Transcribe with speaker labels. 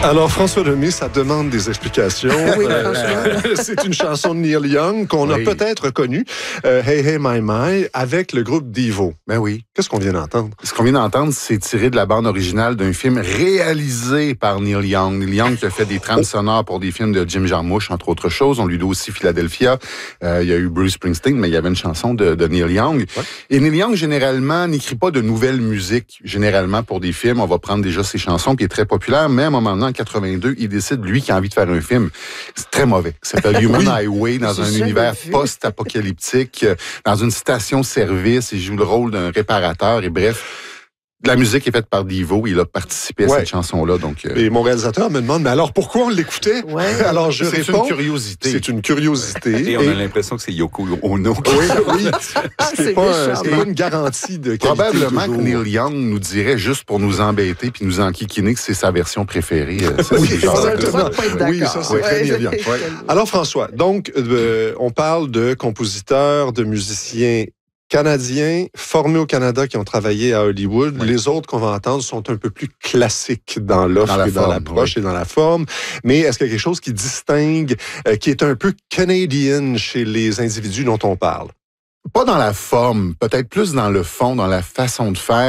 Speaker 1: Alors, François Lemay, ça demande des explications.
Speaker 2: Oui, franchement.
Speaker 1: C'est une chanson de Neil Young qu'on a peut-être connue, Hey Hey My My, avec le groupe Devo.
Speaker 2: Ben oui.
Speaker 1: Qu'est-ce qu'on vient d'entendre?
Speaker 2: Ce qu'on vient d'entendre, c'est tiré de la bande originale d'un film réalisé par Neil Young. Neil Young qui a fait des trames sonores pour des films de Jim Jarmusch, entre autres choses. On lui doit aussi Philadelphia. Il y a eu Bruce Springsteen, mais il y avait une chanson de Neil Young. Ouais. Et Neil Young, généralement, n'écrit pas de nouvelles musiques. Généralement, pour des films, on va prendre déjà ses chansons, qui est très populaire. Mais à un moment donné, en 82, il décide, lui, qu'il a envie de faire un film. C'est très mauvais. Ça s'appelle Human Highway, dans un univers post-apocalyptique, dans une station-service. Il joue le rôle d'un réparateur. Et bref, la musique est faite par Devo. Il a participé à cette chanson-là. Donc,
Speaker 1: Et mon réalisateur me demande, mais alors pourquoi on l'écoutait? Alors je réponds.
Speaker 2: C'est une curiosité.
Speaker 1: C'est une curiosité.
Speaker 3: Et on a l'impression que c'est Yoko Ono.
Speaker 1: Oui. C'est pas une garantie de qualité.
Speaker 2: Probablement que Neil Young nous dirait, juste pour nous embêter puis nous enquiquiner, que c'est sa version préférée.
Speaker 1: Oui, ça c'est très Neil Young. Alors François, donc on parle de compositeurs, de musiciens Canadiens formés au Canada qui ont travaillé à Hollywood. Oui. Les autres qu'on va entendre sont un peu plus classiques dans l'offre et dans l'approche et dans la forme. Mais est-ce qu'il y a quelque chose qui distingue, qui est un peu canadien chez les individus dont on parle?
Speaker 2: Pas dans la forme, peut-être plus dans le fond, dans la façon de faire.